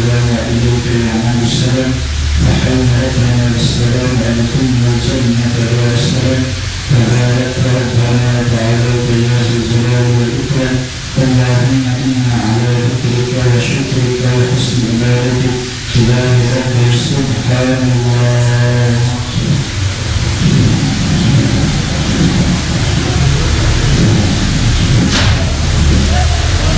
السلام وإليك يعود السلام وحياتنا بالسلام أدخلنا الجنة يا سلام تبارك ربنا وتعالى يا ذا الجلال والإكرام اللهم إنا على ذكرك وشكرك وحسن عبادتك إله ربي سبحان الله